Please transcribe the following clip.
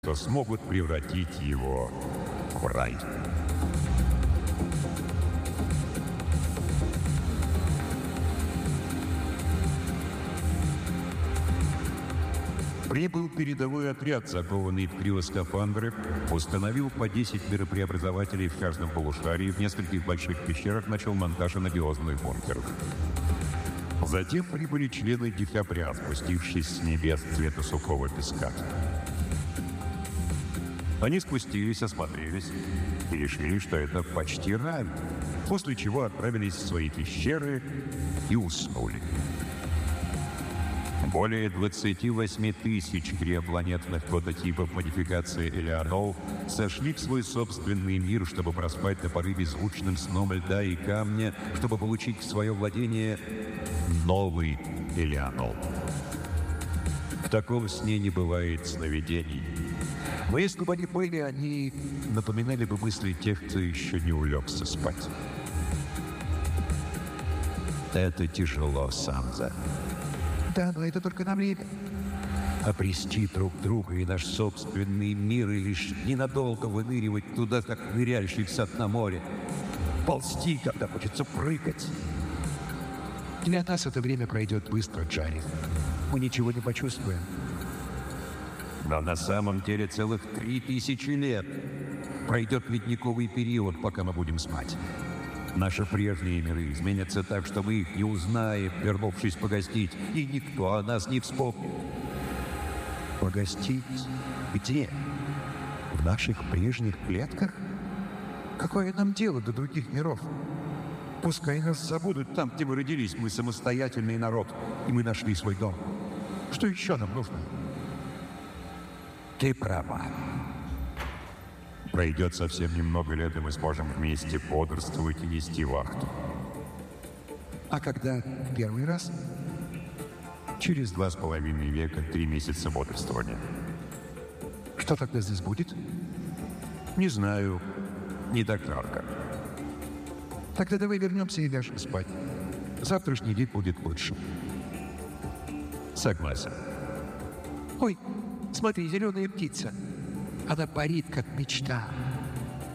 что смогут превратить его в рай. Прибыл передовой отряд, закованный в криоскафандры, установил по 10 миропреобразователей в каждом полушарии, в нескольких больших пещерах начал монтаж анабиозных бункеров. Затем прибыли члены декабря, спустившись с небес цвета сухого песка. Они спустились, осмотрелись и решили, что это почти рай, после чего отправились в свои пещеры и уснули. Более 28 тысяч криопланетных прототипов модификации Элеонол сошли в свой собственный мир, чтобы проспать до поры беззвучным сном льда и камня, чтобы получить в свое владение новый Элеонол. В таком сне не бывает сновидений. Но если бы они были, они напоминали бы мысли тех, кто еще не улегся спать. Это тяжело, Санза. Да, но это только на время. Обрести друг друга и наш собственный мир, и лишь ненадолго выныривать туда, как ныряльщик с дна моря. Ползти, когда хочется прыгать. Для нас это время пройдет быстро, Джарри. Мы ничего не почувствуем. Но на самом деле целых 3000 лет пройдет ледниковый период, пока мы будем спать. Наши прежние миры изменятся так, что мы их не узнаем, вернувшись погостить, и никто о нас не вспомнит. Погостить? Где? В наших прежних клетках? Какое нам дело до других миров? Пускай нас забудут там, где мы родились. Мы самостоятельный народ, и мы нашли свой дом. Что еще нам нужно? Ты права. Пройдет совсем немного лет, и мы сможем вместе бодрствовать и нести вахту. А когда в первый раз? Через 2,5 века 3 месяца бодрствования. Что тогда здесь будет? Не знаю. Не так жарко. Тогда давай вернемся и ляжем спать. Завтрашний день будет лучше. Согласен. Ой, смотри, зеленая птица. Она парит, как мечта.